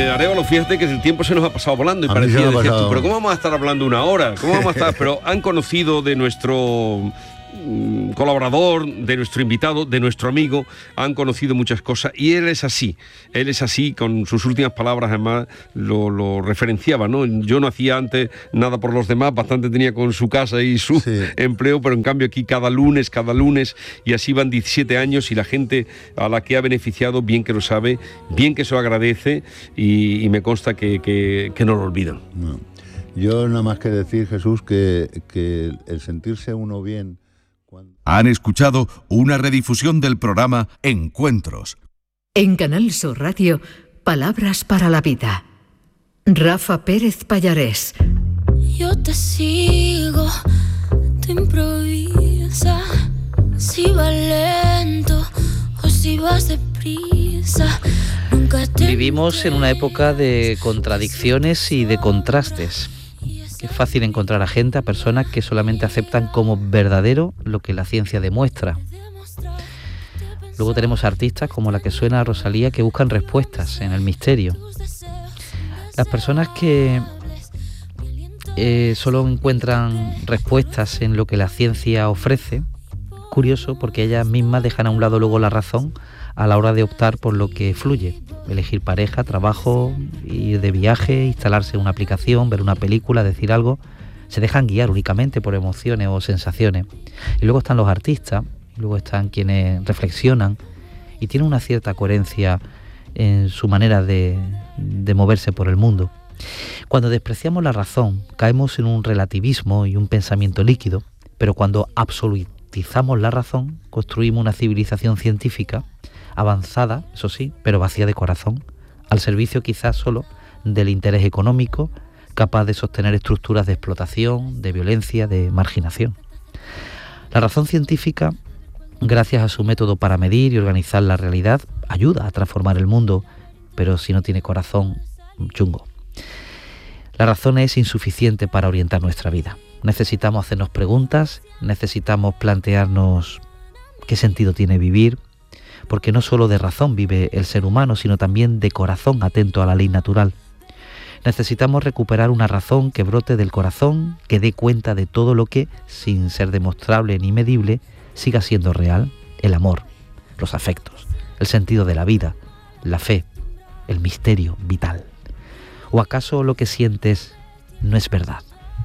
Arévalo, fíjate que el tiempo se nos ha pasado volando y parecía, decías tú, pero ¿cómo vamos a estar hablando una hora? ¿Cómo vamos a estar? Pero han conocido de nuestro colaborador, de nuestro invitado, de nuestro amigo, han conocido muchas cosas y él es así, con sus últimas palabras además lo referenciaba, ¿no? Yo no hacía antes nada por los demás, bastante tenía con su casa y su empleo, pero en cambio aquí cada lunes, y así van 17 años y la gente a la que ha beneficiado, bien que lo sabe, bien que se lo agradece y me consta que no lo olvidan. No. Yo nada más que decir, Jesús, que el sentirse uno bien... Han escuchado una redifusión del programa Encuentros. En Canal Sur Radio, Palabras para la Vida. Rafa Pérez Pallarés. Yo te sigo, tú improvisa, si vas lento o si vas deprisa. Vivimos en una época de contradicciones y de contrastes. Es fácil encontrar a personas que solamente aceptan como verdadero lo que la ciencia demuestra. Luego tenemos artistas como la que suena Rosalía que buscan respuestas en el misterio. Las personas que solo encuentran respuestas en lo que la ciencia ofrece, curioso porque ellas mismas dejan a un lado luego la razón a la hora de optar por lo que fluye, elegir pareja, trabajo, ir de viaje, instalarse en una aplicación, ver una película, decir algo, se dejan guiar únicamente por emociones o sensaciones. Y luego están los artistas, y luego están quienes reflexionan y tienen una cierta coherencia en su manera de moverse por el mundo. Cuando despreciamos la razón, caemos en un relativismo y un pensamiento líquido, pero cuando absolutizamos la razón, construimos una civilización científica avanzada, eso sí, pero vacía de corazón, al servicio quizás solo del interés económico, capaz de sostener estructuras de explotación, de violencia, de marginación. La razón científica, gracias a su método para medir y organizar la realidad, ayuda a transformar el mundo, pero si no tiene corazón, chungo. La razón es insuficiente para orientar nuestra vida. Necesitamos hacernos preguntas, necesitamos plantearnos qué sentido tiene vivir, porque no solo de razón vive el ser humano, sino también de corazón atento a la ley natural. Necesitamos recuperar una razón que brote del corazón, que dé cuenta de todo lo que, sin ser demostrable ni medible, siga siendo real: el amor, los afectos, el sentido de la vida, la fe, el misterio vital. ¿O acaso lo que sientes no es verdad?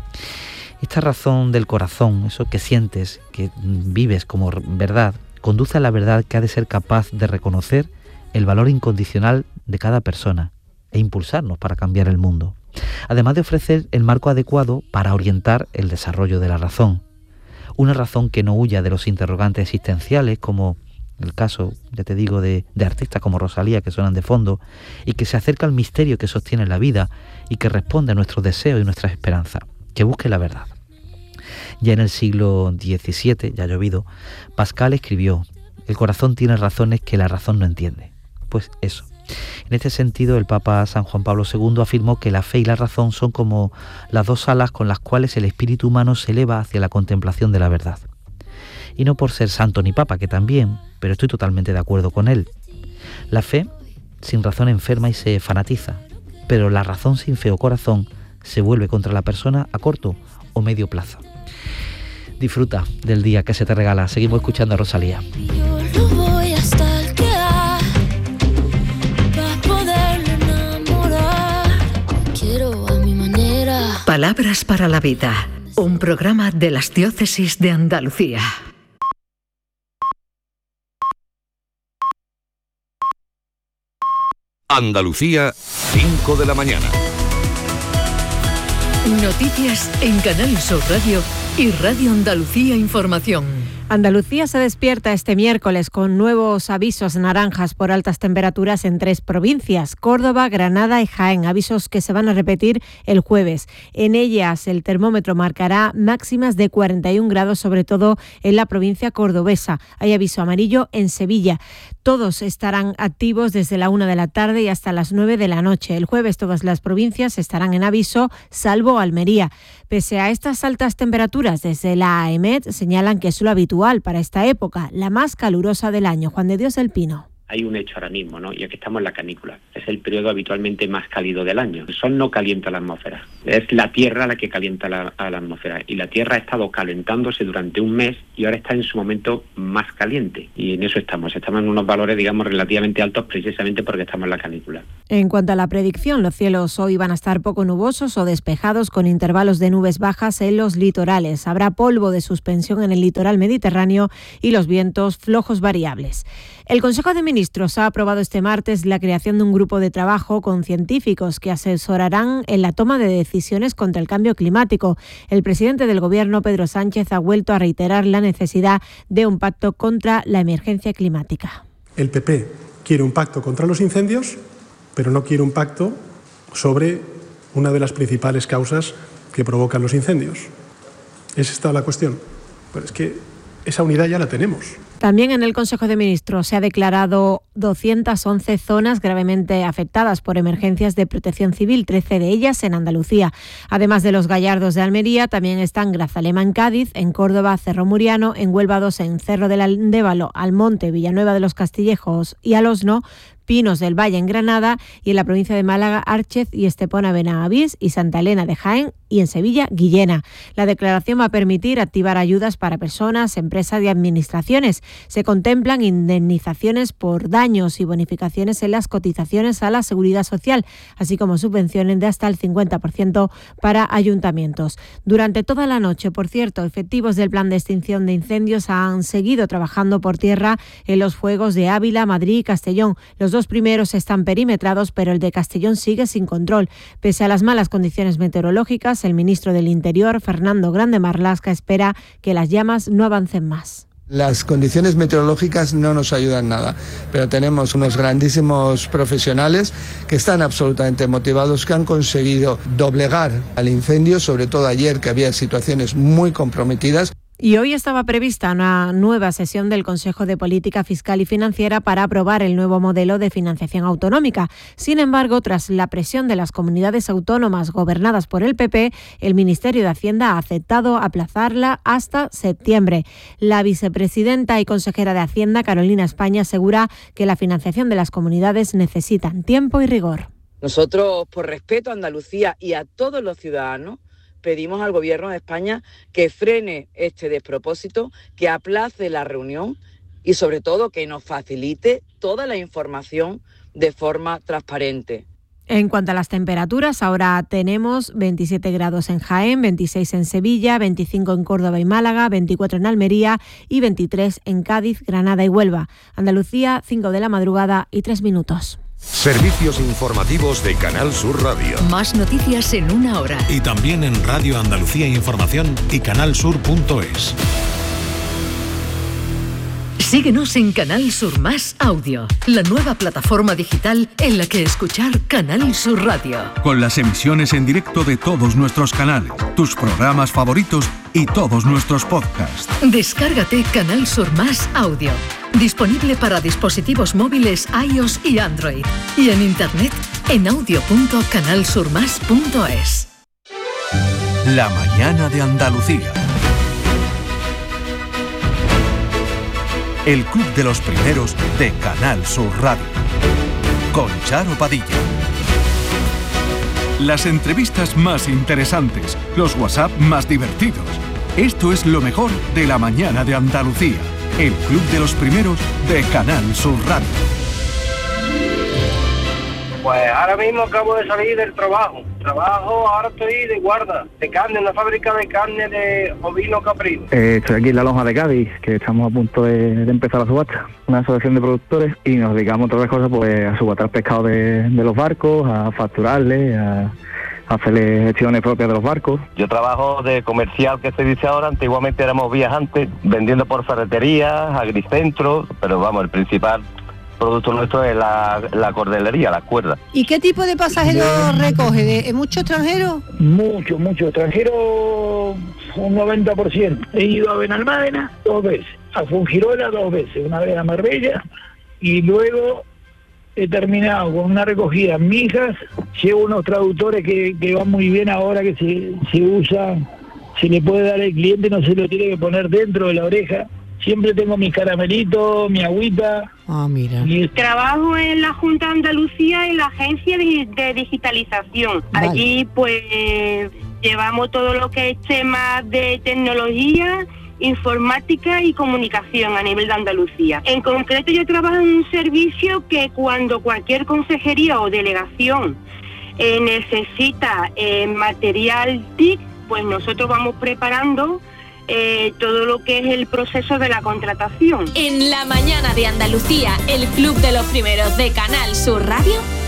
Esta razón del corazón, eso que sientes, que vives como verdad, conduce a la verdad que ha de ser capaz de reconocer el valor incondicional de cada persona e impulsarnos para cambiar el mundo, además de ofrecer el marco adecuado para orientar el desarrollo de la razón. Una razón que no huya de los interrogantes existenciales, como el caso, ya te digo, de artistas como Rosalía que suenan de fondo, y que se acerca al misterio que sostiene la vida y que responde a nuestros deseos y nuestras esperanzas, que busque la verdad. Ya en el siglo XVII, ya ha llovido, Pascal escribió: el corazón tiene razones que la razón no entiende. Pues eso. En este sentido, el Papa San Juan Pablo II afirmó que la fe y la razón son como las dos alas con las cuales el espíritu humano se eleva hacia la contemplación de la verdad. Y no por ser santo ni papa, que también, pero estoy totalmente de acuerdo con él. La fe sin razón enferma y se fanatiza, pero la razón sin fe o corazón se vuelve contra la persona a corto o medio plazo. Disfruta del día que se te regala. Seguimos escuchando a Rosalía. Yo lo voy a stalkear para poderlo enamorar. Quiero a mi manera. Palabras para la Vida, un programa de las diócesis de Andalucía. Andalucía, 5 de la mañana. Noticias en Canal Sur Radio y Radio Andalucía Información. Andalucía se despierta este miércoles con nuevos avisos naranjas por altas temperaturas en 3 provincias: Córdoba, Granada y Jaén, avisos que se van a repetir el jueves. En ellas el termómetro marcará máximas de 41 grados, sobre todo en la provincia cordobesa. Hay aviso amarillo en Sevilla. Todos estarán activos desde la 1 de la tarde y hasta las 9 de la noche. El jueves todas las provincias estarán en aviso, salvo Almería. Pese a estas altas temperaturas, desde la AEMET señalan que es lo habitual para esta época, la más calurosa del año. Juan de Dios del Pino. hay un hecho ahora mismo, ¿no? Y es que estamos en la canícula. Es el periodo habitualmente más cálido del año. El sol no calienta la atmósfera. Es la Tierra la que calienta a la atmósfera. Y la Tierra ha estado calentándose durante un mes y ahora está en su momento más caliente. Y en eso estamos. Estamos en unos valores, digamos, relativamente altos precisamente porque estamos en la canícula. En cuanto a la predicción, los cielos hoy van a estar poco nubosos o despejados con intervalos de nubes bajas en los litorales. Habrá polvo de suspensión en el litoral mediterráneo y los vientos flojos variables. El Consejo de Ministros ha aprobado este martes la creación de un grupo de trabajo con científicos que asesorarán en la toma de decisiones contra el cambio climático. El presidente del Gobierno, Pedro Sánchez, ha vuelto a reiterar la necesidad de un pacto contra la emergencia climática. El PP quiere un pacto contra los incendios, pero no quiere un pacto sobre una de las principales causas que provocan los incendios. ¿Es esta la cuestión? Pues es que esa unidad ya la tenemos. También en el Consejo de Ministros se ha declarado 211 zonas gravemente afectadas por emergencias de protección civil, 13 de ellas en Andalucía. Además de los Gallardos de Almería, también están Grazalema en Cádiz, en Córdoba, Cerro Muriano, en Huelva 2, en Cerro del Andévalo, Almonte, Villanueva de los Castillejos y Alosno, Pinos del Valle en Granada y en la provincia de Málaga, Árchez y Estepona Benavís y Santa Elena de Jaén y en Sevilla, Guillena. La declaración va a permitir activar ayudas para personas, empresas y administraciones. Se contemplan indemnizaciones por daños y bonificaciones en las cotizaciones a la Seguridad Social, así como subvenciones de hasta el 50% para ayuntamientos. Durante toda la noche, por cierto, efectivos del Plan de Extinción de Incendios han seguido trabajando por tierra en los fuegos de Ávila, Madrid y Castellón. Los dos primeros están perimetrados, pero el de Castellón sigue sin control. Pese a las malas condiciones meteorológicas, el ministro del Interior, Fernando Grande Marlaska, espera que las llamas no avancen más. Las condiciones meteorológicas no nos ayudan nada, pero tenemos unos grandísimos profesionales que están absolutamente motivados, que han conseguido doblegar al incendio, sobre todo ayer que había situaciones muy comprometidas. Y hoy estaba prevista una nueva sesión del Consejo de Política Fiscal y Financiera para aprobar el nuevo modelo de financiación autonómica. Sin embargo, tras la presión de las comunidades autónomas gobernadas por el PP, el Ministerio de Hacienda ha aceptado aplazarla hasta septiembre. La vicepresidenta y consejera de Hacienda, Carolina España, asegura que la financiación de las comunidades necesitan tiempo y rigor. Nosotros, por respeto a Andalucía y a todos los ciudadanos, pedimos al Gobierno de España que frene este despropósito, que aplace la reunión y sobre todo que nos facilite toda la información de forma transparente. En cuanto a las temperaturas, ahora tenemos 27 grados en Jaén, 26 en Sevilla, 25 en Córdoba y Málaga, 24 en Almería y 23 en Cádiz, Granada y Huelva. Andalucía, 5 de la madrugada y 3 minutos. Servicios informativos de Canal Sur Radio. Más noticias en una hora. Y también en Radio Andalucía Información y canalsur.es. Síguenos en Canal Sur Más Audio, la nueva plataforma digital en la que escuchar Canal Sur Radio. Con las emisiones en directo de todos nuestros canales, tus programas favoritos y todos nuestros podcasts. Descárgate Canal Sur Más Audio. Disponible para dispositivos móviles iOS y Android. Y en internet en audio.canalsurmas.es. La mañana de Andalucía. El club de los primeros de Canal Sur Radio. Con Charo Padilla. Las entrevistas más interesantes, los WhatsApp más divertidos. Esto es lo mejor de la mañana de Andalucía. El club de los primeros de Canal Sur Radio. Pues ahora mismo acabo de salir del trabajo. Ahora estoy de guarda, de carne, en una fábrica de carne de ovino caprino. Estoy aquí en la lonja de Cádiz, que estamos a punto de empezar la subasta. Una asociación de productores y nos dedicamos a otras cosas, pues a subastar pescado de los barcos, a facturarle, a hacerle gestiones propias de los barcos. Yo trabajo de comercial, que se dice ahora. Antiguamente éramos viajantes, vendiendo por ferreterías, agricentros, pero vamos, el principal producto nuestro es la cordelería, las cuerdas. ¿Y qué tipo de pasajeros recoge? ¿Mucho extranjero? Mucho extranjero, un 90%. He ido a Benalmádena 2 veces, a Fuengirola 2 veces, una vez a Marbella, y luego he terminado con una recogida en Mijas. Llevo unos traductores que van muy bien ahora, que se usan, se le puede dar al cliente, no se lo tiene que poner dentro de la oreja, Siempre tengo mis caramelitos, mi agüita. Ah, mira. Trabajo en la Junta de Andalucía en la agencia de digitalización. Vale. Allí pues llevamos todo lo que es temas de tecnología, informática y comunicación a nivel de Andalucía. En concreto yo trabajo en un servicio que cuando cualquier consejería o delegación necesita material TIC, pues nosotros vamos preparando todo lo que es el proceso de la contratación. En la mañana de Andalucía, el Club de los Primeros de Canal Sur Radio